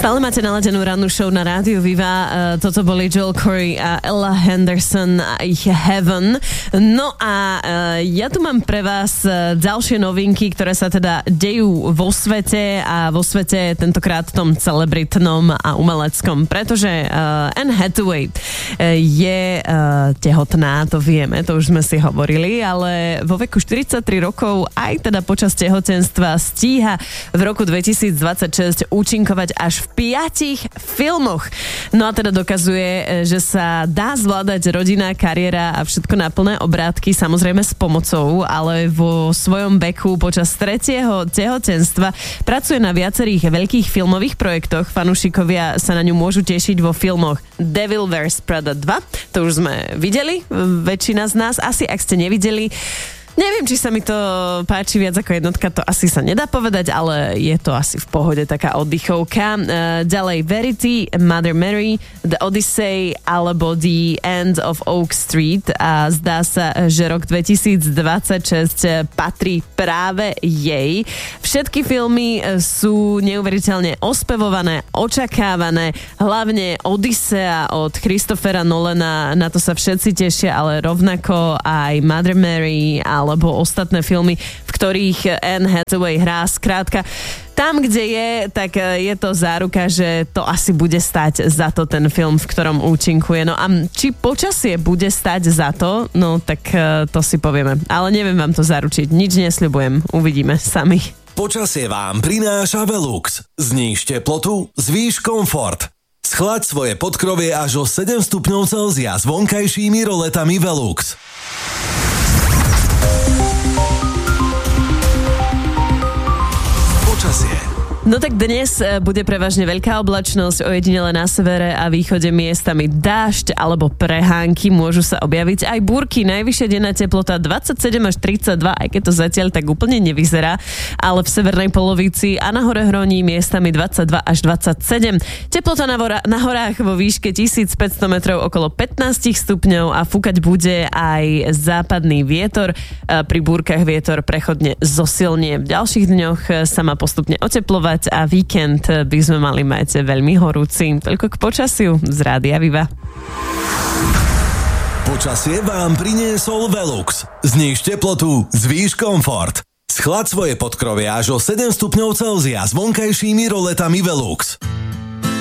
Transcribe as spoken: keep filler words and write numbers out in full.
Stále máte naladenú rannú show na rádiu Viva. Toto boli Joel Corey a Ella Henderson a ich Heaven. No a ja tu mám pre vás ďalšie novinky, ktoré sa teda dejú vo svete a vo svete tentokrát tom celebritnom a umeleckom, pretože Anne Hathaway je tehotná, to vieme, to už sme si hovorili, ale vo veku štyridsaťtri rokov aj teda počas tehotenstva stíha v roku dvetisícdvadsaťšesť účinkovať až v piatich filmoch. No a teda dokazuje, že sa dá zvládať rodina, kariéra a všetko na plné obrátky, samozrejme s pomocou, ale vo svojom veku počas tretieho tehotenstva pracuje na viacerých veľkých filmových projektoch. Fanúšikovia sa na ňu môžu tešiť vo filmoch Devil wears Prada dva, to už sme videli, väčšina z nás asi, ak ste nevideli. Neviem, či sa mi to páči viac ako jednotka, to asi sa nedá povedať, ale je to asi v pohode taká oddychovka. Ďalej Verity, Mother Mary, The Odyssey alebo The End of Oak Street a zdá sa, že rok dvetisícdvadsaťšesť patrí práve jej. Všetky filmy sú neuveriteľne ospevované, očakávané, hlavne Odyssea od Christophera Nolana, na to sa všetci tešia, ale rovnako aj Mother Mary alebo ostatné filmy, v ktorých Anne Hathaway hrá. Skrátka, tam, kde je, tak je to záruka, že to asi bude stať za to ten film, v ktorom účinkuje. No a či počasie bude stať za to, no tak to si povieme. Ale neviem vám to zaručiť, nič nesľubujem, uvidíme sami. Počasie vám prináša Velux. Zníž teplotu, zvýš komfort. Schlaď svoje podkrovie až o sedem stupňov Celzia s vonkajšími roletami Velux. No tak dnes bude prevažne veľká oblačnosť, ojedinele na severe a východe miestami dážď alebo prehánky, môžu sa objaviť aj búrky. Najvyššia denná teplota dvadsaťsedem až tridsaťdva, aj keď to zatiaľ tak úplne nevyzerá, ale v severnej polovici a na hore hroní miestami dvadsaťdva až dvadsaťsedem. Teplota na, vora, na horách vo výške tisícpäťsto metrov okolo pätnásť stupňov a fúkať bude aj západný vietor. Pri búrkach vietor prechodne zosilnie. V ďalších dňoch sa má postupne oteplovať a víkend by sme mali mať veľmi horúci. Toľko k počasiu z Rádia Viva. Počasie vám priniesol Velux. Zníž teplotu, zvýš komfort. Schlaď svoje podkrovie až o sedem stupňov Celzia s vonkajšími roletami Velux.